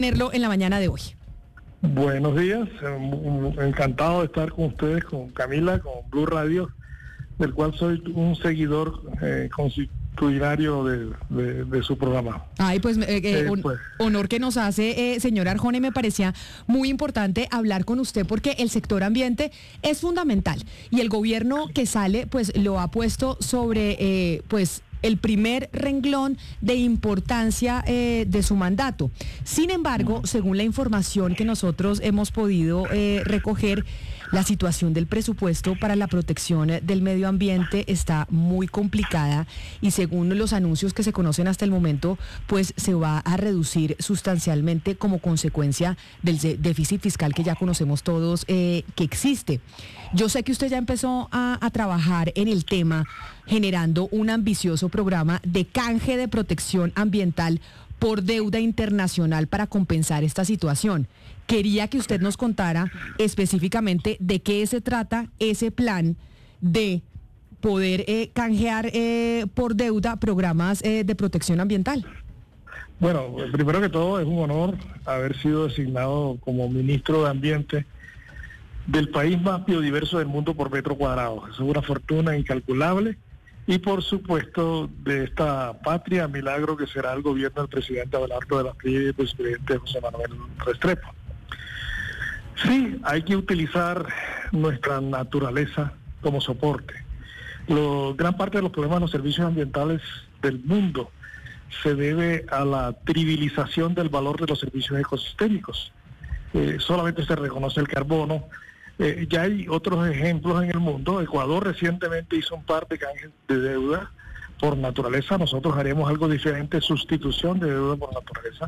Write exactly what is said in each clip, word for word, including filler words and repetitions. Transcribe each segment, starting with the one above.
Tenerlo en la mañana de hoy. Buenos días, encantado de estar con ustedes, con Camila, con Blue Radio, del cual soy un seguidor eh, constitucionario de, de, de su programa. Ay, pues, eh, eh, Eh, on- pues. honor que nos hace, eh, señor Arjona, y me parecía muy importante hablar con usted porque el sector ambiente es fundamental y el gobierno que sale, pues, lo ha puesto sobre, eh, pues, el primer renglón de importancia eh, de su mandato. Sin embargo, según la información que nosotros hemos podido eh, recoger, la situación del presupuesto para la protección del medio ambiente está muy complicada y según los anuncios que se conocen hasta el momento, pues se va a reducir sustancialmente como consecuencia del de- déficit fiscal que ya conocemos todos eh, que existe. Yo sé que usted ya empezó a, a trabajar en el tema generando un ambicioso programa de canje de protección ambiental por deuda internacional para compensar esta situación. Quería que usted nos contara específicamente de qué se trata ese plan de poder eh, canjear eh, por deuda programas eh, de protección ambiental. Bueno, primero que todo es un honor haber sido designado como ministro de Ambiente del país más biodiverso del mundo por metro cuadrado. Eso es una fortuna incalculable y por supuesto de esta patria milagro que será el gobierno del presidente Abelardo de la Espriella y del presidente José Manuel Restrepo. Sí, hay que utilizar nuestra naturaleza como soporte. Lo, gran parte de los problemas de los servicios ambientales del mundo se debe a la trivialización del valor de los servicios ecosistémicos. Eh, solamente se reconoce el carbono. Eh, ya hay otros ejemplos en el mundo. Ecuador recientemente hizo un par de canjes de deuda por naturaleza. Nosotros haremos algo diferente, sustitución de deuda por naturaleza.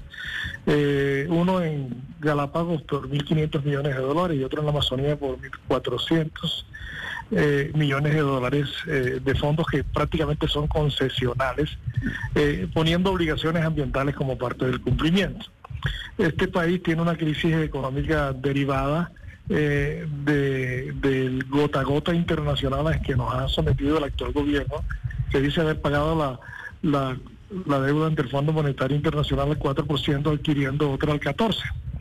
Eh, uno en Galápagos por mil quinientos millones de dólares y otro en la Amazonía por mil cuatrocientos eh, millones de dólares eh, de fondos que prácticamente son concesionales, eh, poniendo obligaciones ambientales como parte del cumplimiento. Este país tiene una crisis económica derivada eh, de, del gota a gota internacional a que nos ha sometido el actual gobierno, que dice haber pagado la, la, la deuda ante el Fondo Monetario Internacional al cuatro por ciento, adquiriendo otra al catorce por ciento.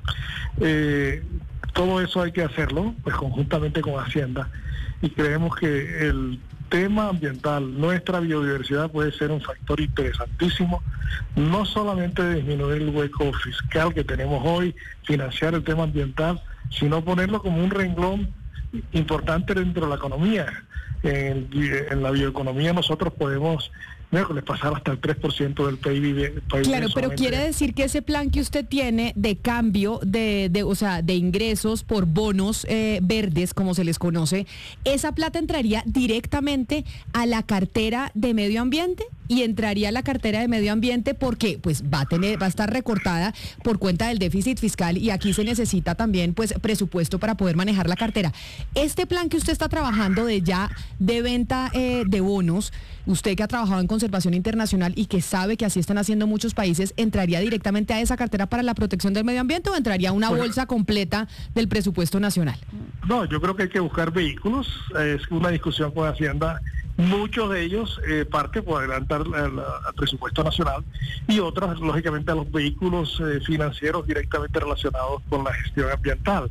Eh, todo eso hay que hacerlo pues conjuntamente con Hacienda y creemos que el tema ambiental, nuestra biodiversidad puede ser un factor interesantísimo, no solamente de disminuir el hueco fiscal que tenemos hoy, financiar el tema ambiental, sino ponerlo como un renglón importante dentro de la economía. En, en la bioeconomía nosotros podemos miércoles pasar hasta el tres por ciento del P I B. del P I B Claro, pero solamente. quiere decir que ese plan que usted tiene de cambio de, de o sea, de ingresos por bonos eh, verdes, como se les conoce, esa plata entraría directamente a la cartera de medio ambiente y entraría a la cartera de medio ambiente porque pues va a tener, va a estar recortada por cuenta del déficit fiscal y aquí se necesita también pues presupuesto para poder manejar la cartera. Este plan que usted está trabajando de ya de venta eh, de bonos, usted que ha trabajado en conservación internacional y que sabe que así están haciendo muchos países, ¿entraría directamente a esa cartera para la protección del medio ambiente o entraría a una Bueno. bolsa completa del presupuesto nacional? No, yo creo que hay que buscar vehículos, es una discusión con Hacienda, muchos de ellos eh, parte por adelantar al presupuesto nacional y otros, lógicamente, a los vehículos eh, financieros directamente relacionados con la gestión ambiental.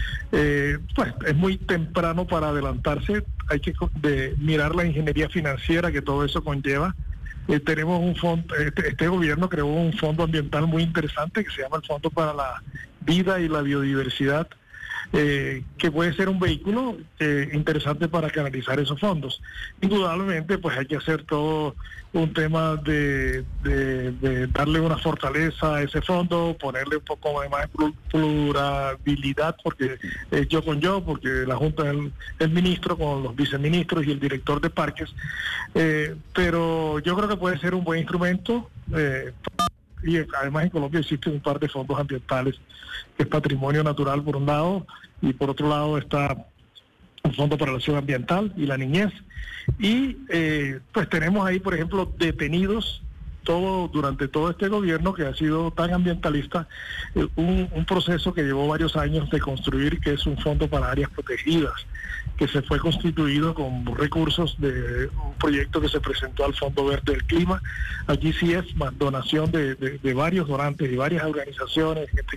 Eh, pues es muy temprano para adelantarse, hay que co- de mirar la ingeniería financiera que todo eso conlleva. Eh, tenemos un fondo, este, este gobierno creó un fondo ambiental muy interesante que se llama el Fondo para la Vida y la Biodiversidad, eh, que puede ser un vehículo eh, interesante para canalizar esos fondos. Indudablemente, pues hay que hacer todo un tema de, de, de darle una fortaleza a ese fondo, ponerle un poco de más plu- pluralidad, porque es yo con yo, porque la Junta es el, el ministro con los viceministros y el director de parques, eh, pero yo creo que puede ser un buen instrumento. Eh, y además en Colombia existe un par de fondos ambientales, que es patrimonio natural por un lado, y por otro lado está un fondo para la acción ambiental y la niñez. Y eh, pues tenemos ahí, por ejemplo, detenidos todo durante todo este gobierno que ha sido tan ambientalista, eh, un, un proceso que llevó varios años de construir, que es un fondo para áreas protegidas, que se fue constituido con recursos de un proyecto que se presentó al Fondo Verde del Clima. Aquí sí es más donación de, de, de varios donantes y varias organizaciones, en este